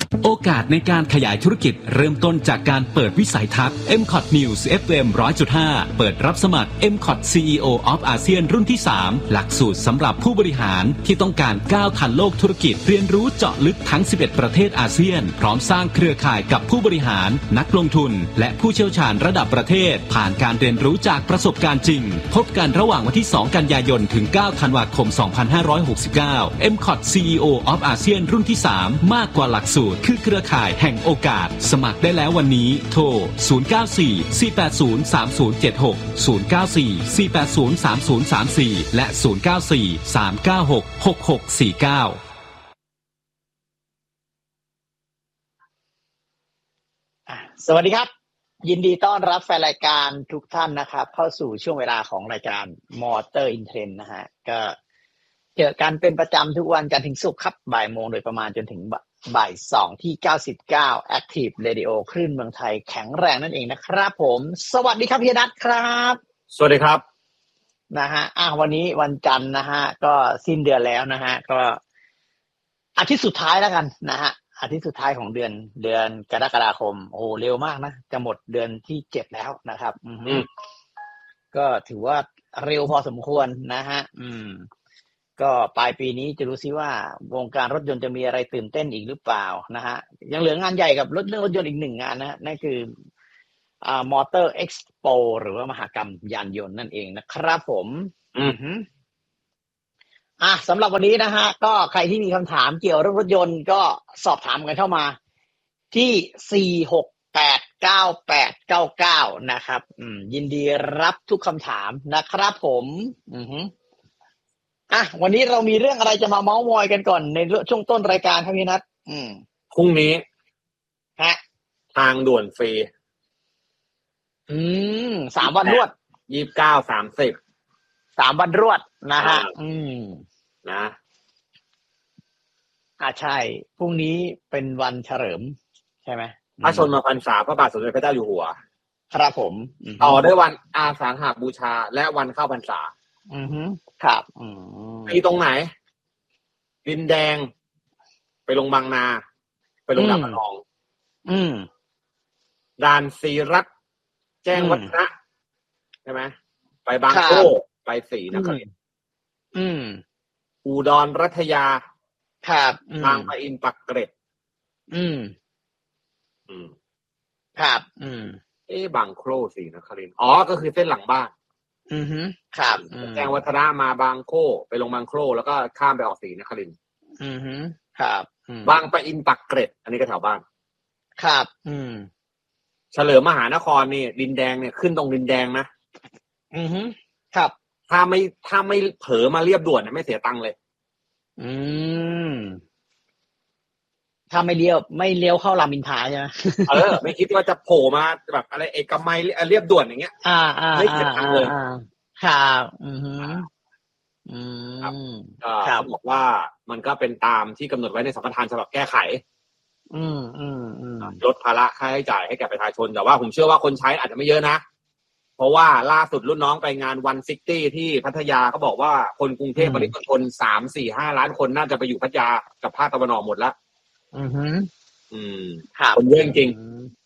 โอกาสในการขยายธุรกิจเริ่มต้นจากการเปิดวิสัยทัศน์ MCOT News FM 100.5 เปิดรับสมัคร MCOT CEO of ASEAN รุ่นที่ 3 หลักสูตรสำหรับผู้บริหารที่ต้องการก้าวทันโลกธุรกิจเรียนรู้เจาะลึกทั้ง 11 ประเทศอาเซียนพร้อมสร้างเครือข่ายกับผู้บริหารนักลงทุนและผู้เชี่ยวชาญระดับประเทศผ่านการเรียนรู้จากประสบการณ์จริงพบกันระหว่างวันที่ 2 กันยายนถึง 9 ธันวาคม 2569 MCOT CEO of ASEAN รุ่นที่ 3 มากกว่าหลักสูตรคือเครือข่ายแห่งโอกาสสมัครได้แล้ววันนี้โทร 094-480-3076 094-480-3034 และ 094-396-6649 สวัสดีครับยินดีต้อนรับแฟนรายการทุกท่านนะครับเข้าสู่ช่วงเวลาของรายการ Motor in Trend นะฮะก็เจอกันเป็นประจำทุกวันจันทร์ถึงศุกร์ครับบ่ายโมงโดยประมาณจนถึงบ่าย2ที่99 Active Radio คลื่นเมืองไทยแข็งแรงนั่นเองนะครับผมสวัสดีครับพี่นัทครับสวัสดีครับนะฮะวันนี้วันจันทร์นะฮะก็สิ้นเดือนแล้วนะฮะก็อาทิตย์สุดท้ายแล้วกันนะฮะอาทิตย์สุดท้ายของเดือนกรกฎาคมโอ้เร็วมากนะจะหมดเดือนที่7แล้วนะครับก็ถือว่าเร็วพอสมควรนะฮะก็ปลายปีนี้จะรู้ซิว่าวงการรถยนต์จะมีอะไรตื่นเต้นอีกหรือเปล่านะฮะยังเหลืองานใหญ่กับเรื่องรถยนต์อีก1งานนะนั่นคือMotor Expo หรือว่ามหกรรมยานยนต์นั่นเองนะครับผมสำหรับวันนี้นะฮะก็ใครที่มีคำถามเกี่ยวกับรถยนต์ก็สอบถามกันเข้ามาที่4689899นะครับยินดีรับทุกคำถามนะครับผมวันนี้เรามีเรื่องอะไรจะมาเม้ามอยกันก่อนในช่วงต้นรายการครับพี่นัทพรุ่งนี้ฮะทางด่วนฟรี 3 วันรวด 29 30 3 วันรวดนะฮะนะใช่พรุ่งนี้เป็นวันเฉลิมใช่ไหมพระชนมพรรษาพระบาทสมเด็จพระเจ้าอยู่หัวครับผมต่อด้วยวันอาสาฬหบูชาและวันเข้าพรรษาครับไปตรงไหนดินแดงไปลงบางนาไปลงดาวพนองด่านศรีรัตน์แจ้งวัฒนะใช่ไหมไปบางโก้ไปศรีนครินทร์อุดรรัตยาครับบางปะอินปักเกร็ดครับบางโครศรีนครินทร์ก็คือเส้นหลังบ้านครับแจ้งวัฒนะมาบางโคไปลงบางโครแล้วก็ข้ามไปออกศรีนครินทร์ครับบางปะอินปักเกร็ดอันนี้ก็แถวบ้านครับเฉลิมมหานครนี่ดินแดงเนี่ยขึ้นตรงดินแดงนะครับถ้าไม่เผลอมาเรียบด่วนเนี่ยไม่เสียตังค์เลยถ้าไม่เลี้ยวเข้ารามอินทราใช่ไหมไม่คิดว่าจะโผล่มาแบบอะไรเอกมัยเรียบด่วนอย่างเงี้ยไม่เสียตังค์เลยครับเขาบอกว่ามันก็เป็นตามที่กำหนดไว้ในสัมปทานฉบับแก้ไขลดภาระค่าใช้จ่ายให้แก่ประชาชนแต่ว่าผมเชื่อว่าคนใช้อาจจะไม่เยอะนะเพราะว่าล่าสุดรุ่นน้องไปงาน160ที่พัทยาเขาบอกว่าคนกรุงเทพปริมณฑล3-4-5 ล้านคนน่าจะไปอยู่พัทยากับภาคตะวันออกหมดแล้วคนเยอะจริง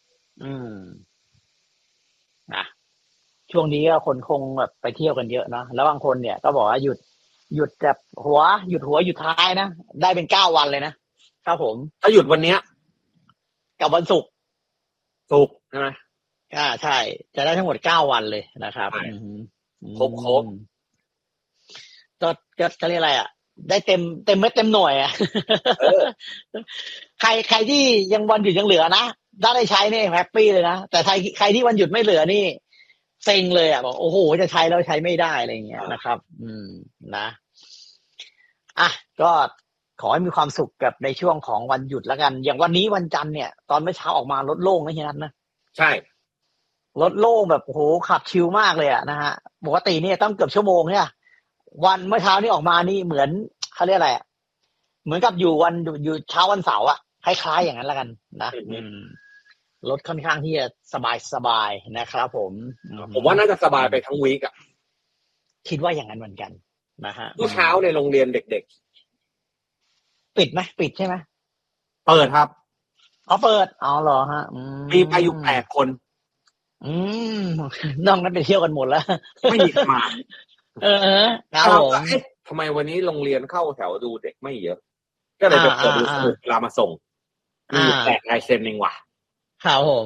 นะช่วงนี้ก็คนคงแบบไปเที่ยวกันเยอะนะแล้วบางคนเนี่ยก็บอกว่าหยุดแบบหัวหยุดท้ายนะได้เป็น9 วันเลยนะครับผมถ้าหยุดวันนี้กับวันศุกร์ใช่ไหมใช่จะได้ทั้งหมด9 วันเลยนะครับครบก็เรียกอะไรได้เต็มเม็ดเต็มหน่วยใครที่ยังวันหยุดยังเหลือนะถ้าได้ใช้นี่แฮปปี้เลยนะแต่ใครที่วันหยุดไม่เหลือนี่เซ็งเลยบอกโอ้โหจะใช้แล้วใช้ไม่ได้อะไรเงี้ยนะครับนะก็ขอให้มีความสุขกับในช่วงของวันหยุดแล้วกันอย่างวันนี้วันจันทร์เนี่ยตอนเมื่อเช้าออกมารถโล่งนะเฮียนัทนะใช่รถโล่งแบบโอ้โหขับชิลมากเลยนะฮะปกติเนี่ยต้องเกือบชั่วโมงเนี่ยวันเมื่อเช้านี่ออกมานี่เหมือนเขาเรียกอะไรเหมือนกับอยู่เช้าวันเสาร์คล้ายๆอย่างนั้นแล้วกันนะรถค่อนข้างที่จะสบายนะครับผมว่าน่าจะสบายไปทั้งวีคคิดว่าอย่างนั้นเหมือนกันนะฮะเมื่อเช้าในโรงเรียนเด็กปิดไหมปิดใช่ไหมเปิดครับอ๋อเปิดอ๋อเหรอฮะมีไปอยู่8 คนน้องนั้นไปเที่ยวกันหมดแล้วไม่มีมาครับผมทำไมวันนี้โรงเรียนเข้าแถวดูเด็กไม่เยอะก็เลยไปเปิดดูสมุดเวลามาส่งมี8 ลายเซ็นเองว่ะครับผม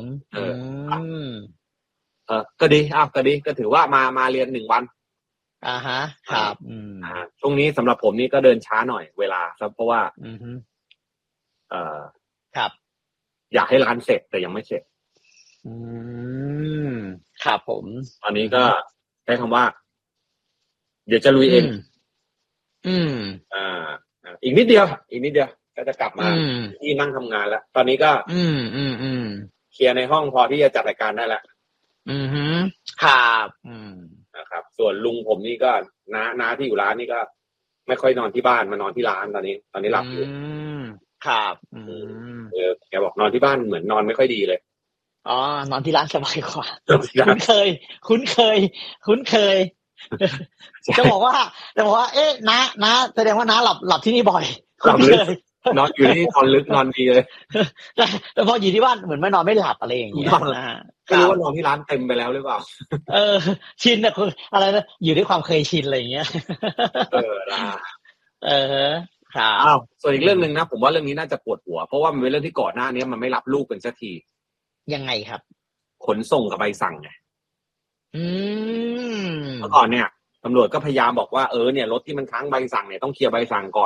ก็ดีก็ถือว่ามาเรียน1 วันฮะครับช่วงนี้สำหรับผมนี่ก็เดินช้าหน่อยเวลาครับเพราะว่าครับอยากให้ร้านเสร็จแต่ยังไม่เสร็จครับผมตอนนี้ก็ใช้คำว่าเดี๋ยวจะลุยเองอีกนิดเดียวก็จะกลับมาที่นั่งทำงานแล้วตอนนี้ก็เคลียร์ในห้องพอที่จะจัดรายการได้แล้วครับนะครับส่วนลุงผมนี่ก็น้าที่อยู่ร้านนี่ก็ไม่ค่อยนอนที่บ้านมานอนที่ร้านตอนนี้หลับอยู่ครับแกบอกนอนที่บ้านเหมือนนอนไม่ค่อยดีเลยอ๋อนอนที่ร้านสบายกว่าคุ้นเคยจะบอกว่าเอ๊ะน้าแสดงว่าน้าหลับที่นี่บ่อยหลับเลยนอนอยู่นี่นอนลึกนอนดีเลยแต่พออยู่ที่บ้านเหมือนไม่นอนไม่หลับอะไรอย่างเงี้ยไม่รู้ว่านอนที่ร้านเต็มไปแล้วหรือเปล่าชินนะคุณอะไรนะอยู่ด้วยความเคยชินอะไรอย่างเงี้ยครับส่วนอีกเรื่องนึงนะผมว่าเรื่องนี้น่าจะปวดหัวเพราะว่ามันเป็นเรื่องที่ก่อนหน้านี้มันไม่รับลูกเป็นสักทียังไงครับขนส่งกับใบสั่งไงเมื่อก่อนเนี่ยตำรวจก็พยายามบอกว่าเนี่ยรถที่มันค้างใบสั่งเนี่ยต้องเคลียร์ใบสั่งก่อน